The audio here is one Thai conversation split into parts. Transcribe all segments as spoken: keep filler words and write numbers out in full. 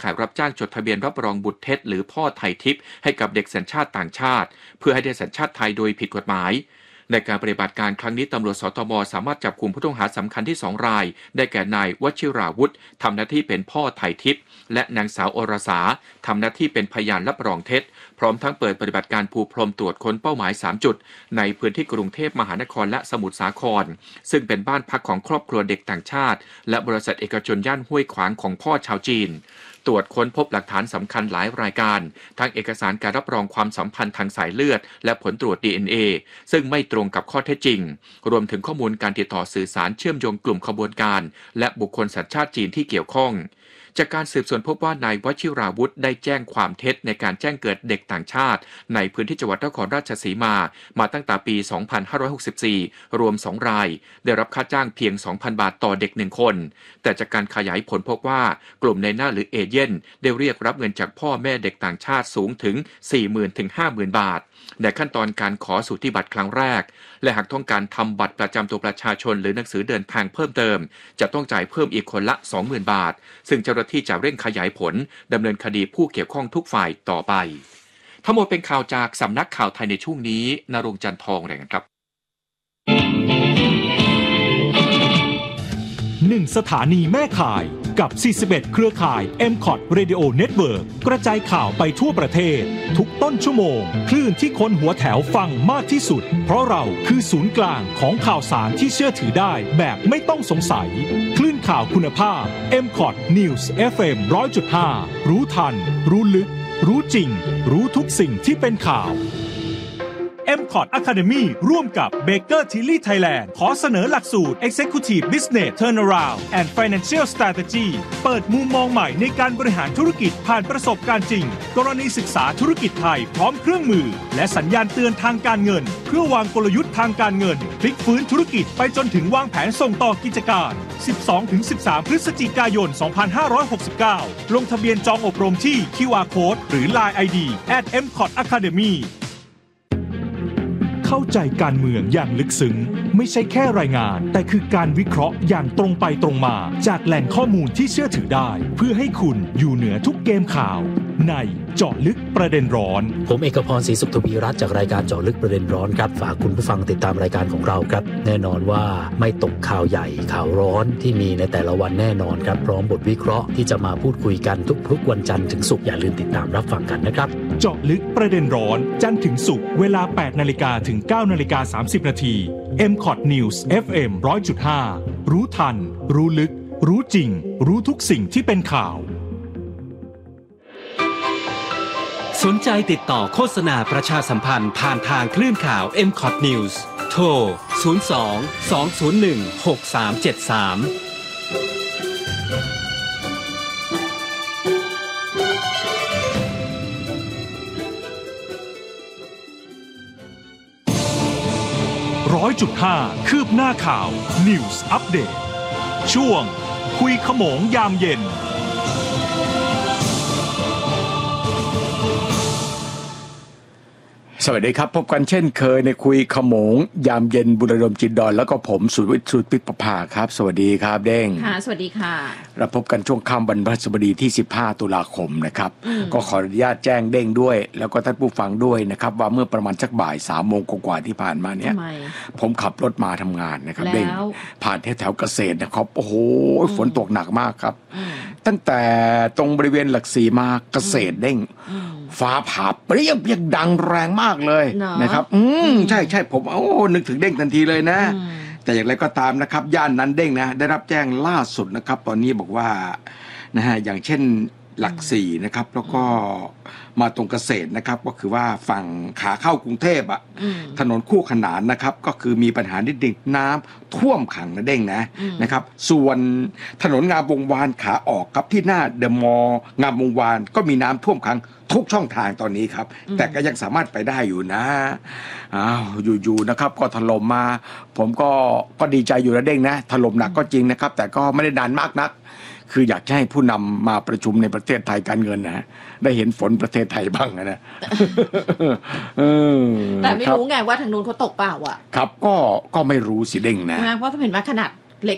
ข่ายรับจ้างจดทะเบียนรับรองบุตรเท็จหรือพ่อไทยทิพย์ให้กับเด็กสัญชาติต่างชาติเพื่อให้ได้สัญชาติไทยโดยผิดกฎหมายในการปฏิบัติการครั้งนี้ตำรวจสตม.สามารถจับกุมผู้ต้องหาสำคัญที่สองรายได้แก่นายวชิราวุธทำหน้าที่เป็นพ่อไทยทิพย์และนางสาวอรสาทำหน้าที่เป็นพยานรับรองเท็จพร้อมทั้งเปิดปฏิบัติการปูพรมตรวจค้นเป้าหมายสามจุดในพื้นที่กรุงเทพมหานครและสมุทรสาครซึ่งเป็นบ้านพักของครอบครัวเด็กต่างชาติและบริษัทเอกชนย่านห้วยขวางของพ่อชาวจีนตรวจค้นพบหลักฐานสำคัญหลายรายการทั้งเอกสารการรับรองความสัมพันธ์ทางสายเลือดและผลตรวจ ดี เอ็น เอ ซึ่งไม่ตรงกับข้อเท็จจริงรวมถึงข้อมูลการติดต่อสื่อสารเชื่อมโยงกลุ่มขบวนการและบุคคลสัญชาติจีนที่เกี่ยวข้องจากการสืบสวนพบว่านายวชิราวุธได้แจ้งความเท็จในการแจ้งเกิดเด็กต่างชาติในพื้นที่จังหวัดนครราชสีมามาตั้งแต่ปี สองพันห้าร้อยหกสิบสี่ รวมสองรายได้รับค่าจ้างเพียง สองพัน บาทต่อเด็กหนึ่งคนแต่จากการขยายผลพบว่ากลุ่มในหน้าหรือเอเย่นได้เรียกรับเงินจากพ่อแม่เด็กต่างชาติสูงถึง สี่หมื่น ถึง ห้าหมื่น บาทในขั้นตอนการขอสูติบัตรครั้งแรกและหากต้องการทำบัตรประจำตัวประชาชนหรือหนังสือเดินทางเพิ่มเติมจะต้องจ่ายเพิ่มอีกคนละ สองหมื่น บาทซึ่งเจ้าหน้าที่จะเร่งขยายผลดำเนินคดีผู้เกี่ยวข้องทุกฝ่ายต่อไปทั้งหมดเป็นข่าวจากสำนักข่าวไทยในช่วงนี้ณรงค์จันทร์ทองรายงานครับหนึ่งสถานีแม่ข่ายกับสี่สิบเอ็ดเครือข่าย เอ็ม คอท Radio Network กระจายข่าวไปทั่วประเทศทุกต้นชั่วโมงคลื่นที่คนหัวแถวฟังมากที่สุดเพราะเราคือศูนย์กลางของข่าวสารที่เชื่อถือได้แบบไม่ต้องสงสัยคลื่นข่าวคุณภาพ เอ็ม คอท News เอฟ เอ็ม หนึ่งร้อยจุดห้า รู้ทันรู้ลึกรู้จริงรู้ทุกสิ่งที่เป็นข่าวเอ็ม คอท Academy ร่วมกับ Baker Tilly Thailand ขอเสนอหลักสูตร Executive Business Turnaround and Financial Strategy เปิดมุมมองใหม่ในการบริหารธุรกิจผ่านประสบการณ์จริงกรณีศึกษาธุรกิจไทยพร้อมเครื่องมือและสัญญาณเตือนทางการเงินเพื่อวางกลยุทธ์ทางการเงินพลิกฟื้นธุรกิจไปจนถึงวางแผนส่งต่อกิจการ สิบสองถึงสิบสาม พฤศจิกายน สองพันห้าร้อยหกสิบเก้า ลงทะเบียนจองอบรมที่ คิว อาร์ Code หรือ ไลน์ ไอ ดี แอท เอ็ม คอท Academyเข้าใจการเมืองอย่างลึกซึ้งไม่ใช่แค่รายงานแต่คือการวิเคราะห์อย่างตรงไปตรงมาจากแหล่งข้อมูลที่เชื่อถือได้เพื่อให้คุณอยู่เหนือทุกเกมข่าวในเจาะลึกประเด็นร้อนผมเอกพรศรีสุขทวีรัตน์จากรายการเจาะลึกประเด็นร้อนครับฝากคุณผู้ฟังติดตามรายการของเราครับแน่นอนว่าไม่ตกข่าวใหญ่ข่าวร้อนที่มีในแต่ละวันแน่นอนครับพร้อมบทวิเคราะห์ที่จะมาพูดคุยกันทุกๆวันจันทร์ถึงศุกร์อย่าลืมติดตามรับฟังกันนะครับเจาะลึกประเด็นร้อนจันทร์ถึงศุกร์เวลา แปดนาฬิกา ถึง เก้านาฬิกาสามสิบ นาที เอ็ม คอท News เอฟ เอ็ม หนึ่งร้อยจุดห้า รู้ทันรู้ลึกรู้จริงรู้ทุกสิ่งที่เป็นข่าวสนใจติดต่อโฆษณาประชาสัมพันธ์ผ่านทางคลื่นข่าว เอ็ม คอท News โทร ศูนย์ สอง สอง ศูนย์ หนึ่ง หก สาม เจ็ด สามร้อยจุดห้า คืบหน้าข่าว News Update ช่วงคุยขโมงยามเย็นสวัสดีครับพบกันเช่นเคยในคุยขโมงยามเย็นบุรดมจิตดอนแล้วก็ผมสุวิทย์สุพิษประภาครับสวัสดีครับเด้งค่ะสวัสดีค่ะเราพบกันช่วงค่ำวันพฤหัสบดีที่สิบห้าตุลาคมนะครับก็ขออนุญาตแจ้งเด้งด้วยแล้วก็ท่านผู้ฟังด้วยนะครับว่าเมื่อประมาณสักบ่ายสามโมงกว่าที่ผ่านมาเนี้ยผมขับรถมาทำงานนะครับเด้งผ่านแถวๆเกษตรนะครับโอ้โหฝนตกหนักมากครับตั้งแต่ตรงบริเวณหลักสี่มาเกษตรเด้งฟ้าผ่าเปรี้ยงเปรี้ยงดังแรงมากเลยนะครับอืมใช่ใช่ผมโอ้นึกถึงเด้งทันทีเลยนะแต่อย่างไรก็ตามนะครับย่านนั้นเด้งนะได้รับแจ้งล่าสุดนะครับตอนนี้บอกว่านะฮะอย่างเช่นหลักสี่นะครับแล้วก็มาตรงเกษตรนะครับก็คือว่าฝั่งขาเข้ากรุงเทพอ่ะถนนคู่ขนานนะครับก็คือมีปัญหานิดนึงน้ำท่วมขังนะเด้งนะนะครับส่วนถนนงามวงวานขาออกครับที่หน้าเดอะมอลล์งามวงวานก็มีน้ำท่วมขังทุกช่องทางตอนนี้ครับแต่ก็ยังสามารถไปได้อยู่นะอ้าวอยู่ๆนะครับก็ถล่มมาผมก็ก็ดีใจอยู่นะเด้งนะถล่มหนักก็จริงนะครับแต่ก็ไม่ได้นานมากนักคืออยากให้ผู้นำมาประชุมในประเทศไทยการเงินนะได้เห็นฝนประเทศไทยบ้างนะแต่ไม่รู้ไงว่าทางนู้นเขาตกเปล่าอ่ะครับก็ก็ไม่รู้สิเด้งนะเพราะถ้าเห็นว่าขนาดเล็กอ่ะ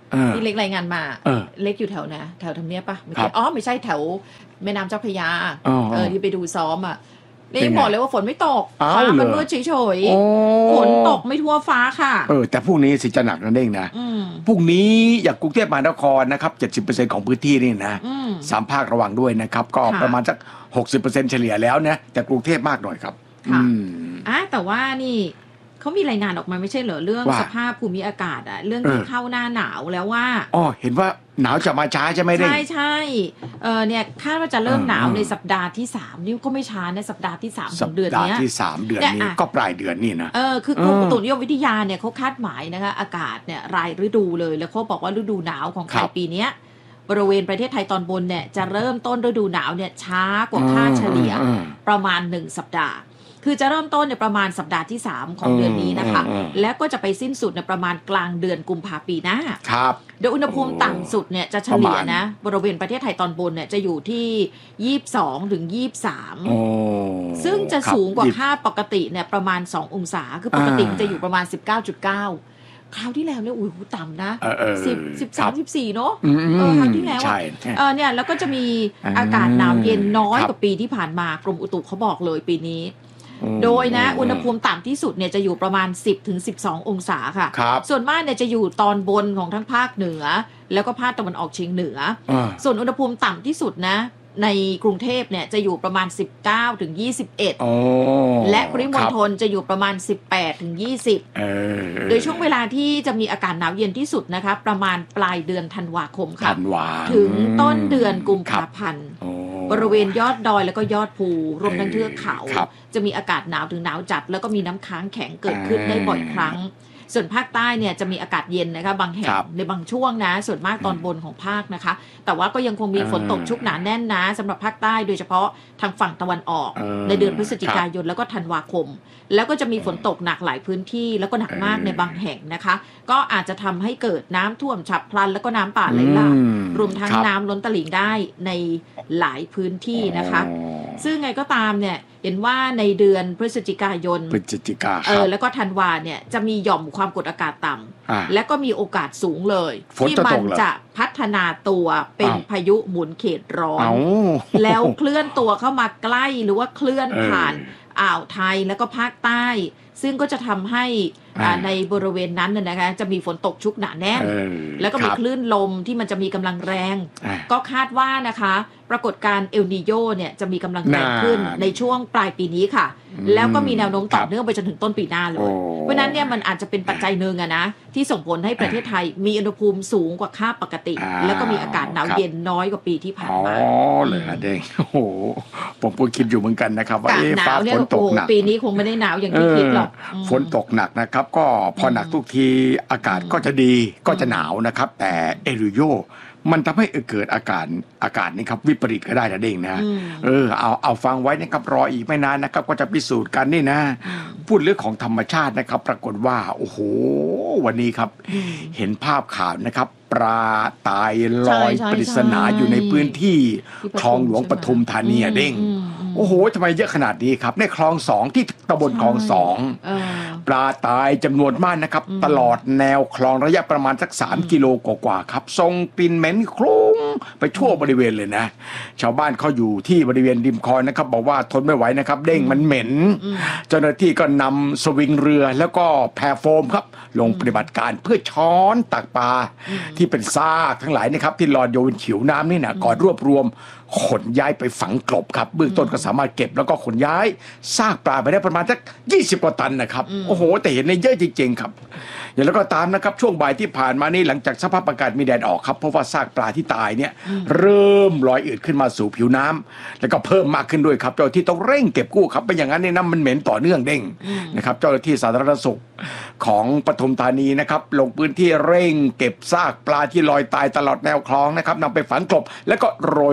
ที่เล็กรายงานมาเล็กอยู่แถวนะแถวทำเนียบปะไม่ใช่อ๋อไม่ใช่แถวแม่น้ำเจ้าพระยาเออที่ไปดูซ้อมอ่ะเล็กบอกเลยว่าฝนไม่ตกฟ้ามันมืดเฉยๆฝนตกไม่ทั่วฟ้าค่ะเออแต่พรุ่งนี้สิจะหนักนั่นเองนะพรุ่งนี้อย่างกรุงเทพมหานครนะครับ เจ็ดสิบเปอร์เซ็นต์ ของพื้นที่นี่นะสามภาคระวังด้วยนะครับก็ประมาณสัก หกสิบเปอร์เซ็นต์ เฉลี่ยแล้วนะแต่กรุงเทพมากหน่อยครับค่ะอ่ะแต่ว่านี่เขามีรายงานออกมาไม่ใช่เหรอเรื่องสภาพภูมิอากาศอะเรื่องที่เข้าหน้าหนาวแล้วว่าอ๋อเห็นว่าหนาวจะมาช้าใช่ไหมเด้ใช่ใช่เออเนี่ยคาดว่าจะเริ่มหนาวในสัปดาห์ที่สามนี่ก็ไม่ช้าในสัปดาห์ที่สามของเดือนนี้สัปดาห์ที่สามเดือนนี้ก็ปลายเดือนนี่นะเออคือกรมอุตุนิยมวิทยาเนี่ยเขาคาดหมายนะคะอากาศเนี่ยรายฤดูเลยแล้วเขาบอกว่าฤดูหนาวของไทยปีนี้บริเวณประเทศไทยตอนบนเนี่ยจะเริ่มต้นฤดูหนาวเนี่ยช้ากว่าค่าเฉลี่ยประมาณหนึ่งสัปดาห์คือจะเริ่มต้นในประมาณสัปดาห์ที่สามของเดือนนี้นะคะแล้วก็จะไปสิ้นสุดในประมาณกลางเดือนกุมภาพันธ์ปีหน้าครับโดยอุณหภูมิต่ำสุดเนี่ยจะเฉลี่ยนะบริเวณประเทศไทยตอนบนเนี่ยจะอยู่ที่ยี่สิบสองถึงยี่สิบสามซึ่งจะสูงกว่าค่าปกติเนี่ยประมาณสององศาคือปกติจะอยู่ประมาณ สิบเก้าจุดเก้า คราวที่แล้วเนี่ยอุ้ยต่ำนะสิบ สิบสาม สิบสี่เนาะเออคราวที่แล้วอ่ะเออเนี่ยแล้วก็จะมีอากาศหนาวเย็นน้อยกว่าปีที่ผ่านมากรมอุตุเขาบอกเลยปีนี้โดยนะอุณหภูมิต่ำที่สุดเนี่ยจะอยู่ประมาณ สิบถึงสิบสอง องศาค่ะส่วนมากเนี่ยจะอยู่ตอนบนของทั้งภาคเหนือแล้วก็ภาคตะวันออกเฉียงเหนือส่วนอุณหภูมิต่ำที่สุดนะในกรุงเทพเนี่ยจะอยู่ประมาณสิบเก้าถึงยี่สิบเอ็ดและปริมณฑลจะอยู่ประมาณสิบแปดถึงยี่สิบโดยช่วงเวลาที่จะมีอากาศหนาวเย็นที่สุดนะคะประมาณปลายเดือนธันวาคมค่ะถึงต้นเดือนกุมภาพันธ์บริเวณยอดดอยแล้วก็ยอดภูรวมทั้งเทือกเขาจะมีอากาศหนาวถึงหนาวจัดแล้วก็มีน้ำค้างแข็งเกิดขึ้นได้บ่อยครั้งส่วนภาคใต้เนี่ยจะมีอากาศเย็นนะคะบางแห่งในบางช่วงนะส่วนมากตอนบนของภาคนะคะแต่ว่าก็ยังคงมีฝนตกชุกหนาแน่นนะสำหรับภาคใต้โดยเฉพาะทางฝั่งตะวันออกในเดือนพฤศจิกายนแล้วก็ธันวาคมแล้วก็จะมีฝนตกหนักหลายพื้นที่แล้วก็หนักมากในบางแห่งนะคะก็อาจจะทำให้เกิดน้ำท่วมฉับพลันแล้วก็น้ำป่าไหลหลากรวมทั้งน้ำล้นตลิ่งได้ในหลายพื้นที่นะคะซึ่งไงก็ตามเนี่ยเห็นว่าในเดือนพฤศจิกายนพฤศจิกาเออแล้วก็ธันวาเนี่ยจะมีหย่อมความกดอากาศต่ำและก็มีโอกาสสูงเลยที่มันจะพัฒนาตัวเป็นพายุหมุนเขตร้อนแล้วเคลื่อนตัวเข้ามาใกล้หรือว่าเคลื่อนผ่านอ่าวไทยแล้วก็ภาคใต้ซึ่งก็จะทำให้ในบริเวณนั้นน่ะนะคะจะมีฝนตกชุกหนาแน่นแล้วก็มีคลื่นลมที่มันจะมีกำลังแรงก็คาดว่านะคะปรากฏการณ์เอลนีโญเนี่ยจะมีกำลังแรงขึ้นในช่วงปลายปีนี้ค่ะแล้วก็มีแนวโน้มต่อเนื่องไปจนถึงต้นปีหน้าเลยเพราะนั้นเนี่ยมันอาจจะเป็นปัจจัยหนึ่งอะนะที่ส่งผลให้ประเทศไทยมีอุณหภูมิสูงกว่าค่าปกติแล้วก็มีอากาศหนาวเย็นน้อยกว่าปีที่ผ่านมาอ๋อเลยเด้งโอ้โหผมก็คิดอยู่เหมือนกันนะครับว่าเอ๊ะฟ้าฝนตกหนักปีนี้คงไม่ได้หนาวอย่างที่คิดหรอกฝนตกหนักนะครับก็พอหนักทุกทีอากาศก็จะดีก็จะหนาวนะครับแต่เอลนีโญมันทำให้เกิดอากาศอากาศนี่ครับวิปริตก็ได้นะเด้งนะเออเอาเอาฟังไว้นะครับรออีกไม่นานนะครับก็จะพิสูจน์กันนี่นะพูดเรื่องของธรรมชาตินะครับปรากฏว่าโอ้โหวันนี้ครับเห็นภาพข่าวนะครับปลาตายลอยปริศนาอยู่ในพื้นที่คลองหลวงปทุมธานีเด้งโอ้โหทำไมเยอะขนาดนี้ครับในคลองสองที่ตำบลคลองสองปลาตายจำนวนมากนะครับตลอดแนวคลองระยะประมาณสักสามกิโลกว่าๆครับทรงกลิ่นเหม็นคลุ้งไปทั่วบริเวณเลยนะชาวบ้านเขาอยู่ที่บริเวณริมคลองนะครับบอกว่าทนไม่ไหวนะครับเด้งมันเหม็นเจ้าหน้าที่ก็นำสวิงเรือแล้วก็แพโฟมครับลงปฏิบัติการเพื่อช้อนตักปลาที่เป็นซากทั้งหลายนะครับที่ลอยอยู่บนผิวน้ำนี่นะก่อนรวบรวมขนย้ายไปฝังกลบครับเบื้องต้นก็สามารถเก็บแล้วก็ขนย้ายซากปลาไปได้ประมาณสักยี่สิบกว่าตันนะครับโอ้โหแต่เห็นในเยอะจริงๆครับอย่างแล้วก็ตามนะครับช่วงบ่ายที่ผ่านมานี่หลังจากสภาพอากาศมีแดดออกครับเพราะว่าซากปลาที่ตายเนี่ยเริ่มลอยอืดขึ้นมาสู่ผิวน้ำแล้วก็เพิ่มมากขึ้นด้วยครับเจ้าหน้าที่ต้องเร่งเก็บกู้ครับไม่อย่างนั้นเนี่ยน้ำมันเหม็นต่อเนื่องเด้งนะครับเจ้าหน้าที่สาธารณสุขของปทุมธานีนะครับลงพื้นที่เร่งเก็บซากปลาที่ลอยตายตลอดแนวคลองนะครับนำไปฝังกลบแล้วก็โรยด้วยปูน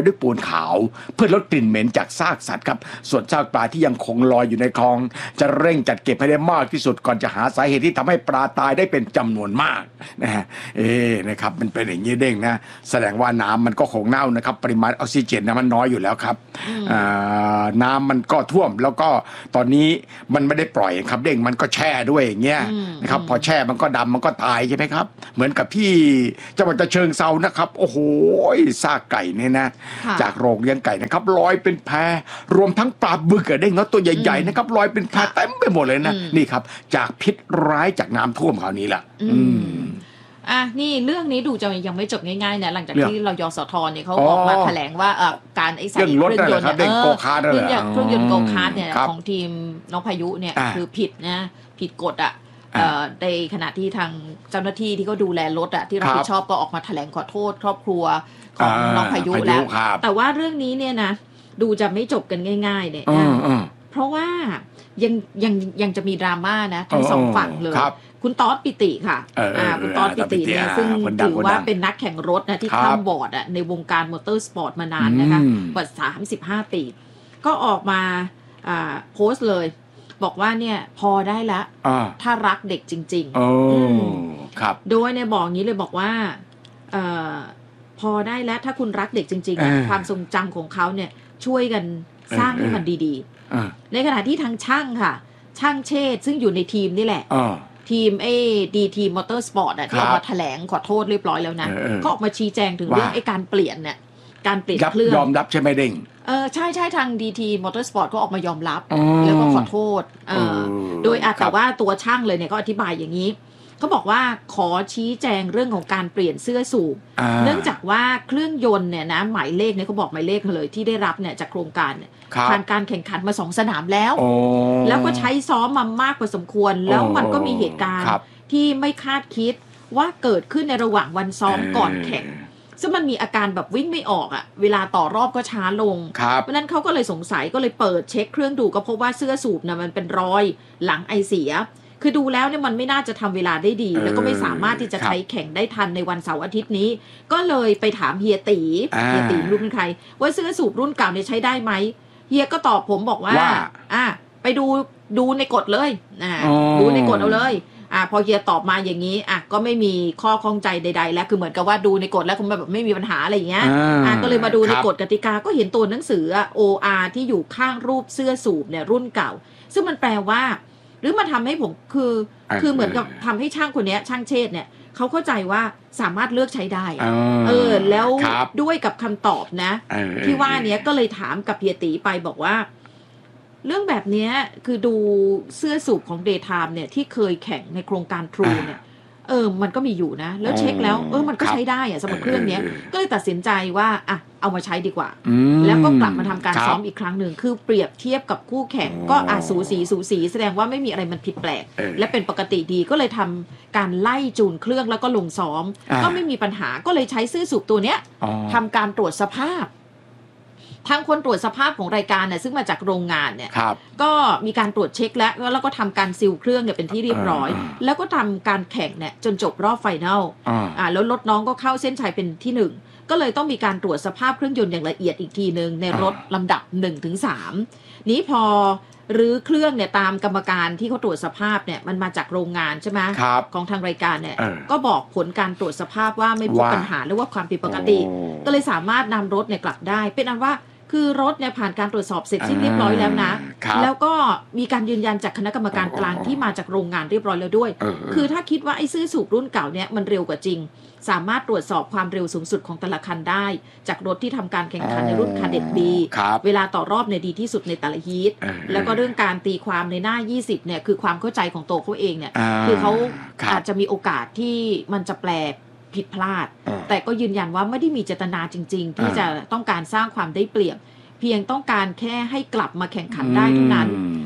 ขาวเพื่อลดกลิ่นเหม็นจากซากสัตว์ครับส่วนซากปลาที่ยังคงลอยอยู่ในคลองจะเร่งจัดเก็บให้ได้มากที่สุดก่อนจะหาสาเหตุที่ทำให้ปลาตายได้เป็นจำนวนมากนะฮะเอ๊นะครับมันเป็นอย่างนี้เด้งนะแสดงว่าน้ำมันก็คงเน่านะครับปริมาณออกซิเจนนะมันน้อยอยู่แล้วครับน้ำมันก็ท่วมแล้วก็ตอนนี้มันไม่ได้ปล่อยครับเด้งมันก็แช่ด้วยอย่างเงี้ยนะครับพอแช่มันก็ดำมันก็ตายใช่ไหมครับเหมือนกับที่จังหวัดเชิงเทรานะครับโอ้โหซากไก่เนี่ยนะจากโรงเลี้ยงไก่นะครับลอยเป็นแพรวมทั้งปลาบึกเด้งเนาะตัวใหญ่ๆนะครับลอยเป็นแพเต็มไปหมดเลยนะนี่ครับจากพิษร้ายจากน้ำท่วมคราวนี้แหละอ่ะนี่เรื่องนี้ดูจะยังไม่จบง่ายๆนะหลังจากที่เรายสทเนี่ยเขาออกมาแถลงว่าการไอ้ใส่เครื่องยนต์เนี่ยเครื่องยนต์เครื่องยนต์โกคาร์ทเนี่ยของทีมน้องพายุเนี่ยคือผิดนะผิดกฎอ่ะในขณะที่ทางเจ้าหน้าที่ที่เขาดูแลรถอ่ะที่รับผิดชอบก็ออกมาแถลงขอโทษครอบครัวของน้องพายุแล้วแต่ว่าเรื่องนี้เนี่ยนะดูจะไม่จบกันง่ายๆเนี่ยเพราะว่ายังยังยังจะมีดราม่านะทั้งสองฝั่งเลยคุณต๊อดปิติค่ะคุณต๊อดปิติเนี่ยซึ่งถือว่าเป็นนักแข่งรถนะที่ข้ามบอร์ดอ่ะในวงการมอเตอร์สปอร์ตมานานนะคะกว่าสามสิบห้าปีก็ออกมาโพสต์เลยบอกว่าเนี่ยพอได้แล้วถ้ารักเด็กจริงๆครับโดยเนี่ยบอกงี้เลยบอกว่าพอได้แล้วถ้าคุณรักเด็กจริงๆความทรงจำของเขาเนี่ยช่วยกันสร้างให้มันดีๆในขณะที่ทางช่างค่ะช่างเชษซึ่งอยู่ในทีมนี่แหละทีมเอดีทีมอเตอร์สปอร์ตที่ออกมาแถลงขอโทษเรียบร้อยแล้วนะก็ออกมาชี้แจงถึงเรื่องไอ้การเปลี่ยนเนี่ยการเปลี่ยนเครื่องยอมรับใช่ไหมเด้งเออใช่ใช่ทาง ดี ที Motorsport ก็ออกมายอมรับแล้วก็ขอโทษเออโดยแต่ว่าตัวช่างเลยเนี่ยก็อธิบายอย่างนี้เขาบอกว่าขอชี้แจงเรื่องของการเปลี่ยนเสื้อสูบเนื่องจากว่าเครื่องยนต์เนี่ยนะหมายเลขเนี่ยเขาบอกหมายเลขเลยที่ได้รับเนี่ยจากโครงการเนี่ยผ่านการแข่งขันมาสองสนามแล้วแล้วก็ใช้ซ้อมมามากพอสมควรแล้วมันก็มีเหตุการณ์ที่ไม่คาดคิดว่าเกิดขึ้นในระหว่างวันซ้อมก่อนแข่งซึ่งมันมีอาการแบบวิ่งไม่ออกอ่ะเวลาต่อรอบก็ช้าลงเพราะนั้นเขาก็เลยสงสัยก็เลยเปิดเช็คเครื่องดูก็พบว่าเสื้อสูบนะมันเป็นรอยหลังไอเสียคือดูแล้วเนี่ยมันไม่น่าจะทำเวลาได้ดีแล้วก็ไม่สามารถที่จะใช้แข่งได้ทันในวันเสาร์อาทิตย์นี้ก็เลยไปถามเฮียตีเฮียตีรุ่นใครว่าเสื้อสูบรุ่นเก่าเนี่ยใช้ได้ไหมเฮียก็ตอบผมบอกว่าอ่ะไปดูดูในกฎเลยอ่าดูในกฎเอาเลยอ่ะพอเฮียตอบมาอย่างนี้อ่ะก็ไม่มีข้อข้องใจใดๆแล้วคือเหมือนกับว่าดูในกฎแล้วคงแบบไม่มีปัญหาอะไรอย่างเงี้ยอ่ะก็เลยมาดูในกฎกติกาก็เห็นตัวหนังสือ โอ อาร์ ที่อยู่ข้างรูปเสื้อสูบเนี่ยรุ่นเก่าซึ่งมันแปลว่าหรือมันทำให้ผมคือคือเหมือนกับทำให้ช่างคนนี้ช่างเชษเนี่ยเขาเข้าใจว่าสามารถเลือกใช้ได้เออแล้วด้วยกับคำตอบนะที่ว่าเนี้ยก็เลยถามกับเฮียตีไปบอกว่าเรื่องแบบนี้คือดูเสื้อสูบของ Daytime เนี่ยที่เคยแข่งในโครงการ True เนี่ยเออมันก็มีอยู่นะแล้วเช็คแล้วเออมันก็ใช้ได้อะสำหรับเครื่องนี้ก็เลยตัดสินใจว่าอ่ะเอามาใช้ดีกว่าแล้วก็กลับมาทำการซ้อมอีกครั้งหนึ่งคือเปรียบเทียบกับคู่แข่งก็อ่ะสูสีสูสีแสดงว่าไม่มีอะไรมันผิดแปลกและเป็นปกติดีก็เลยทำการไล่จูนเครื่องแล้วก็ลงซ้อมก็ไม่มีปัญหาก็เลยใช้เสื้อสูบตัวเนี้ยทำการตรวจสภาพทางคนตรวจสภาพของรายการเนี่ยซึ่งมาจากโรงงานเนี่ยก็มีการตรวจเช็คแล้วแล้วก็ทำการซีลเครื่องเนี่ยเป็นที่เรียบร้อยแล้วก็ทำการแข่งเนี่ยจนจบรอบไฟนอลอ่าแล้วรถน้องก็เข้าเส้นชัยเป็นที่หนึ่งก็เลยต้องมีการตรวจสภาพเครื่องยนต์อย่างละเอียดอีกทีนึงในรถลำดับ หนึ่งถึงสาม นี้พอรื้อเครื่องเนี่ยตามกรรมการที่เขาตรวจสภาพเนี่ยมันมาจากโรงงานใช่ไหมของทางรายการเนี่ยก็บอกผลการตรวจสภาพว่าไม่พบปัญหาหรือว่าความผิดปกติก็เลยสามารถนำรถเนี่ยกลับได้เป็นอันว่าคือรถเนี่ยผ่านการตรวจสอบเสร็จสิ้นเรียบร้อยแล้วนะแล้วก็มีการยืนยันจากคณะกรรมการกลางที่มาจากโรงงานเรียบร้อยแล้วด้วยคือถ้าคิดว่าไอ้ซื้อสูบรุ่นเก่าเนี่ยมันเร็วกว่าจริงสามารถตรวจสอบความเร็วสูงสุดของแต่ละคันได้จากรถที่ทำการแข่งขันในรุ่นคาเด็ดบีเวลาต่อรอบเนี่ยดีที่สุดในแต่ละฮีทแล้วก็เรื่องการตีความในหน้ายี่สิบเนี่ยคือความเข้าใจของตัวเขาเองเนี่ยคือเขาอาจจะมีโอกาสที่มันจะแปลผิดพลาดแต่ก็ยืนยันว่าไม่ได้มีเจตนาจริงๆที่จะต้องการสร้างความได้เปรียบเพียงต้องการแค่ให้กลับมาแข่งขันได้เท่านั้น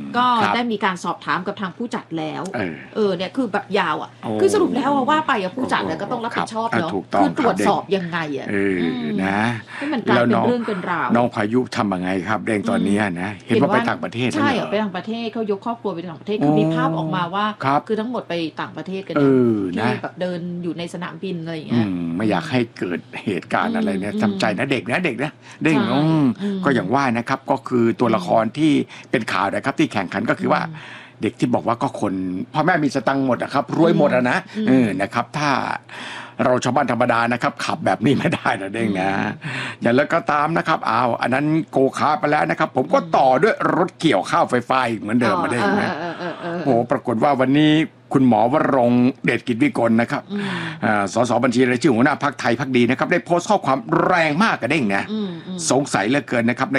ก็ครับได้มีการสอบถามกับทางผู้จัดแล้วเออเออเนี่ยคือแบบยาวอ่ะโอ้คือสรุปแล้วอะว่าไปอะผู้จัดเนี่ยก็ต้องรับผิดชอบครับเนาะถูกต้องคือตรวจครับสอบยังไงอ่ะเออนะให้มันกลายเป็นเรื่องเป็นราวน้องพายุทำยังไงครับเด้งตอนนี้นะเห็นว่าไปต่างประเทศใช่เหเหรรออไปต่างประเทศเขายกครอบครัวไปต่างประเทศคือมีภาพออกมาว่าครับคือทั้งหมดไปต่างประเทศกันเออนะที่แบบเดินอยู่ในสนามบินอะไรอย่างอืเงี้ยมไม่อยากให้เกิดเหตุการณ์อะไรเนี่ยอืมจำใจนะเด็กนะเด็กนะเด้งใช่อืมอืมก็อย่างว่านะครับก็คือตัวละครที่เป็นข่าวนะครับที่แข่งขันก็คือว่า เด็กที่บอกว่าก็คนพ่อแม่มีสตังค์หมดอะครับรวยหมดอะนะอืมเออนะครับ ถ้าเราชาวบ้านธรรมดานะครับ ขับแบบนี้ไม่ได้นะเด้งนะอย่างแล้วก็ตามนะครับอ้าวอันนั้นโกคาร์ทไปแล้วนะครับ ผมก็ต่อด้วยรถเกี่ยวข้าวไฟฟ้าอีกเหมือนเดิมมาเด้งนะเออเออเออเออโอ้ปรากฏว่าวันนี้คุณหมอวรงค์เดชกิจวิกลนะครับอืมอ่าสสบัญชีรายชื่อหัวหน้าพรรคไทยพรรคดีนะครับได้โพสต์ข้อความแรงมากกระเด้งนะอืมอืมสงสัยเหลือเกินนะครับ